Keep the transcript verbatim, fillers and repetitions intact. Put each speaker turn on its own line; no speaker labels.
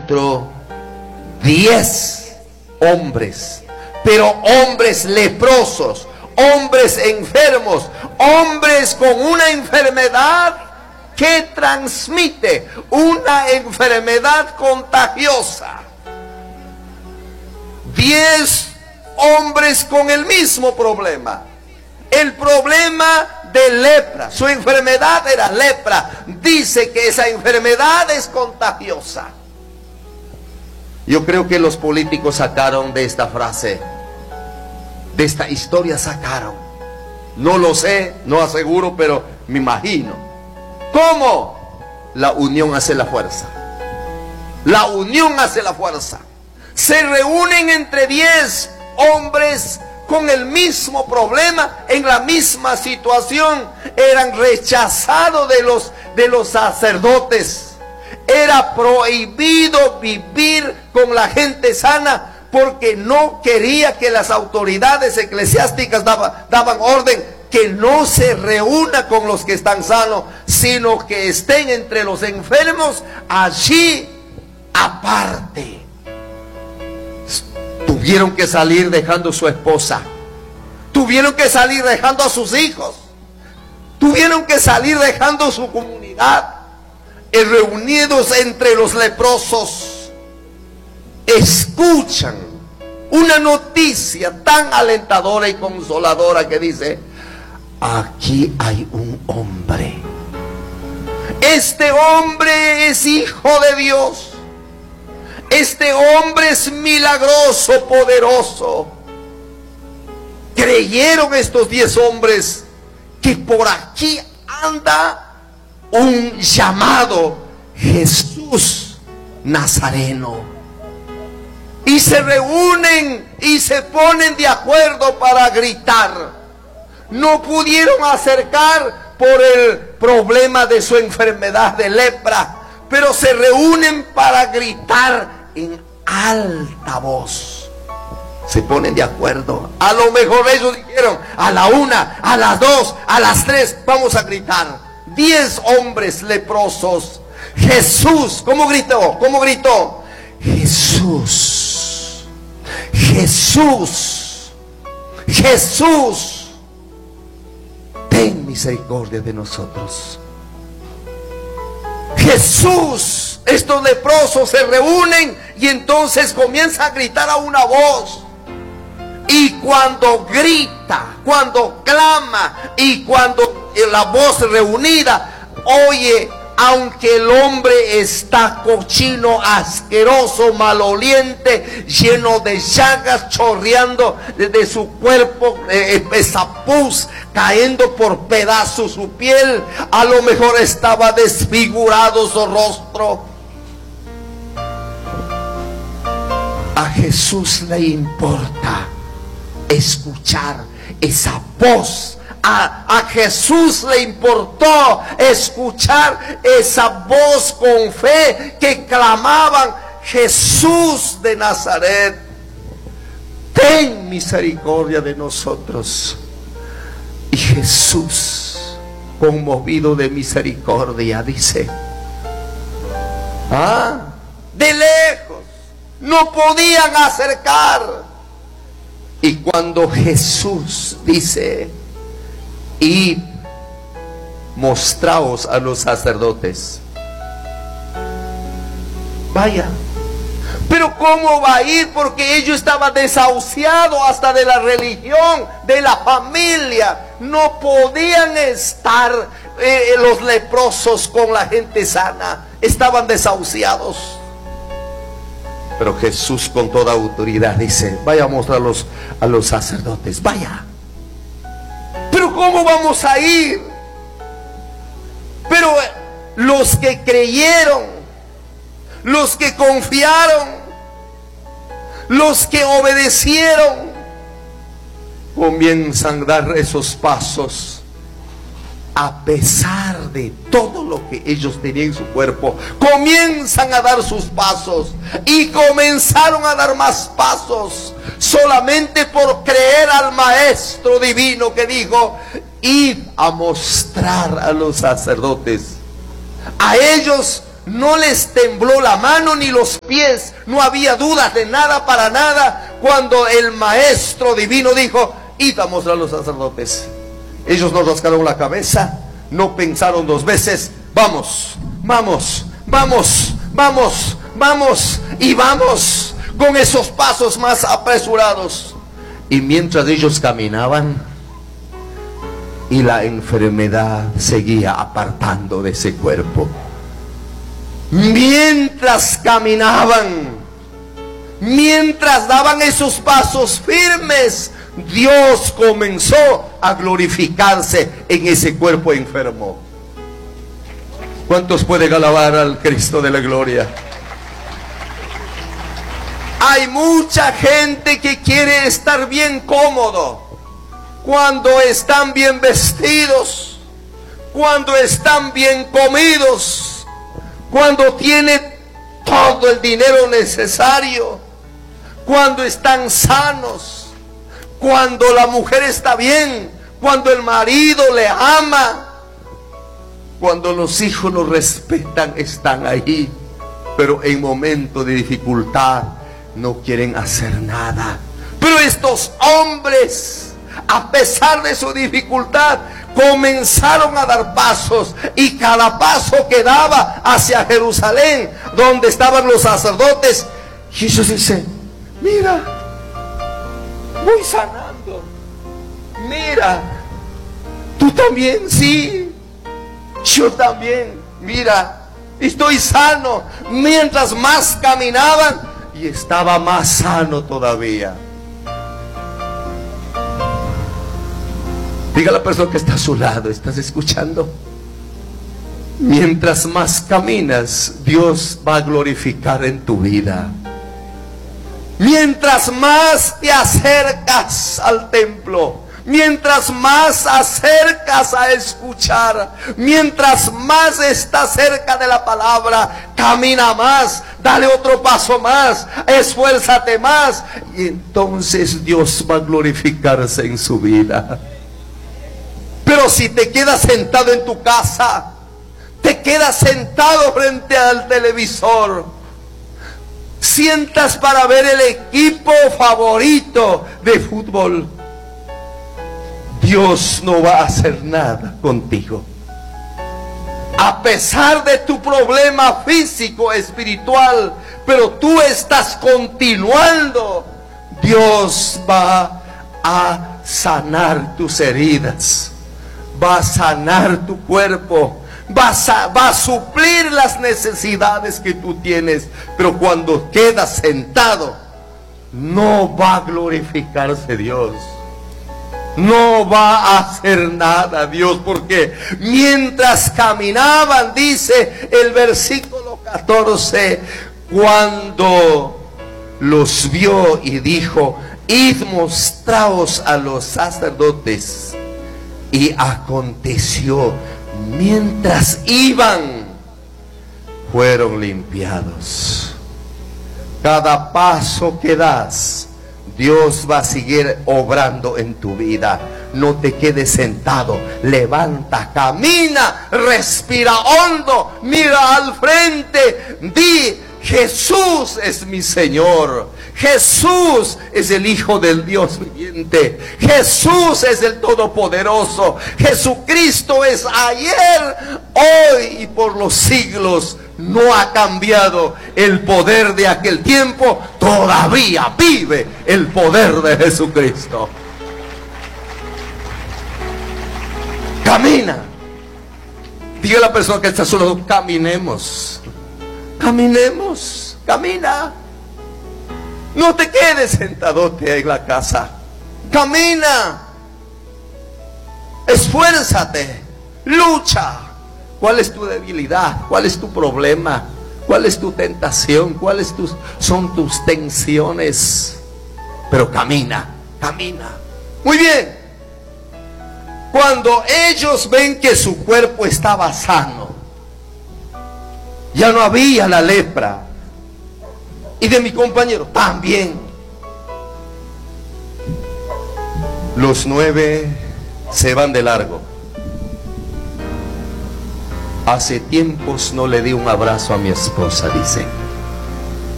encontró diez hombres, pero hombres leprosos, hombres enfermos, hombres con una enfermedad que transmite, una enfermedad contagiosa. Diez hombres con el mismo problema, el problema de lepra. Su enfermedad era lepra. Dice que esa enfermedad es contagiosa. Yo creo que los políticos sacaron de esta frase, de esta historia sacaron, no lo sé, no aseguro, pero me imagino. ¿Cómo? La unión hace la fuerza. La unión hace la fuerza. Se reúnen entre diez hombres con el mismo problema, en la misma situación. Eran rechazados de los, de los sacerdotes. Era prohibido vivir con la gente sana, porque no quería que las autoridades eclesiásticas daban, daban orden que no se reúna con los que están sanos, sino que estén entre los enfermos allí aparte. Tuvieron que salir dejando su esposa, tuvieron que salir dejando a sus hijos, tuvieron que salir dejando su comunidad, y reunidos entre los leprosos, escuchan una noticia tan alentadora y consoladora que dice: aquí hay un hombre, este hombre es hijo de Dios, este hombre es milagroso, poderoso. Creyeron estos diez hombres que por aquí anda un llamado Jesús Nazareno, y se reúnen y se ponen de acuerdo para gritar. No pudieron acercar por el problema de su enfermedad de lepra, pero se reúnen para gritar en alta voz. Se ponen de acuerdo. A lo mejor ellos dijeron: a la una, a las dos, a las tres vamos a gritar. Diez hombres leprosos. Jesús, ¿cómo gritó? ¿Cómo gritó? Jesús, Jesús, Jesús, ten misericordia de nosotros. Jesús. Estos leprosos se reúnen y entonces comienza a gritar a una voz. Y cuando grita, cuando clama y cuando la voz reunida, oye, aunque el hombre está cochino, asqueroso, maloliente, lleno de llagas, chorreando de su cuerpo, eh, esa pus cayendo por pedazos su piel, a lo mejor estaba desfigurado su rostro. A Jesús le importa escuchar esa voz. A, a Jesús le importó escuchar esa voz con fe que clamaban: Jesús de Nazaret, ten misericordia de nosotros. Y Jesús, conmovido de misericordia, dice: ah, de lejos no podían acercar. Y cuando Jesús dice: id, mostraos a los sacerdotes, vaya. Pero ¿cómo va a ir? Porque ellos estaban desahuciados hasta de la religión, de la familia. No podían estar eh, los leprosos con la gente sana. Estaban desahuciados. Pero Jesús, con toda autoridad, dice: vaya a mostrarlos a los sacerdotes, vaya. Pero ¿cómo vamos a ir? Pero los que creyeron, los que confiaron, los que obedecieron, comienzan a dar esos pasos. A pesar de todo lo que ellos tenían en su cuerpo, comienzan a dar sus pasos. Y comenzaron a dar más pasos, solamente por creer al Maestro Divino que dijo: id a mostrar a los sacerdotes. A ellos no les tembló la mano ni los pies, no había dudas de nada para nada, cuando el maestro divino dijo: id a mostrar a los sacerdotes. Ellos no rascaron la cabeza, no pensaron dos veces. Vamos, vamos, vamos, vamos, vamos y vamos, con esos pasos más apresurados. Y mientras ellos caminaban, y la enfermedad seguía apartando de ese cuerpo. Mientras caminaban, mientras daban esos pasos firmes, Dios comenzó a glorificarse en ese cuerpo enfermo. ¿Cuántos pueden alabar al Cristo de la gloria? Hay mucha gente que quiere estar bien cómodo, cuando están bien vestidos, cuando están bien comidos, cuando tienen todo el dinero necesario, cuando están sanos, cuando la mujer está bien, cuando el marido le ama, cuando los hijos lo respetan, están ahí. Pero en momentos de dificultad no quieren hacer nada. Pero estos hombres, a pesar de su dificultad, comenzaron a dar pasos, y cada paso que daba hacia Jerusalén, donde estaban los sacerdotes, Jesús dice: mira, voy sanando. Mira, tú también, sí, yo también. Mira, estoy sano. Mientras más caminaban, y estaba más sano todavía. Diga a la persona que está a su lado: ¿estás escuchando? Mientras más caminas, Dios va a glorificar en tu vida. Mientras más te acercas al templo, mientras más acercas a escuchar, mientras más estás cerca de la palabra, camina más, dale otro paso más, esfuérzate más, y entonces Dios va a glorificarse en su vida. Pero si te quedas sentado en tu casa, te quedas sentado frente al televisor, sientas para ver el equipo favorito de fútbol, Dios no va a hacer nada contigo. A pesar de tu problema físico, espiritual, pero tú estás continuando, Dios va a sanar tus heridas, va a sanar tu cuerpo, va a, va a suplir las necesidades que tú tienes. Pero cuando quedas sentado, no va a glorificarse Dios, no va a hacer nada Dios, porque mientras caminaban, dice el versículo catorce, cuando los vio y dijo: id, mostraos a los sacerdotes. Y aconteció, mientras iban, fueron limpiados. Cada paso que das, Dios va a seguir obrando en tu vida. No te quedes sentado, levanta, camina, respira hondo, mira al frente, di: Jesús es mi Señor, Jesús es el Hijo del Dios viviente, Jesús es el Todopoderoso, Jesucristo es ayer, hoy y por los siglos. No ha cambiado el poder de aquel tiempo, todavía vive el poder de Jesucristo. Camina. Diga a la persona que está solo: caminemos. Caminemos, camina. No te quedes sentadote en la casa. Camina. Esfuérzate. Lucha. ¿Cuál es tu debilidad? ¿Cuál es tu problema? ¿Cuál es tu tentación? ¿Cuáles tus, son tus tensiones? Pero camina, camina. Muy bien. Cuando ellos ven que su cuerpo estaba sano, ya no había la lepra, y de mi compañero también, los nueve se van de largo. Hace tiempos no le di un abrazo a mi esposa, dice.